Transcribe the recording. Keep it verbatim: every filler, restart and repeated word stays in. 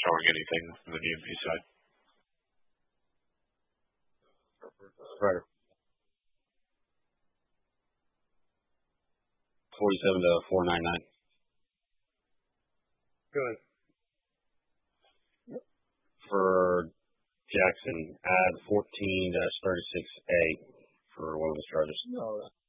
showing anything on the D M V side. Right. Forty-seven to four nine nine. Good. For Jackson, add fourteen dash thirty-six A for one of the charges. No,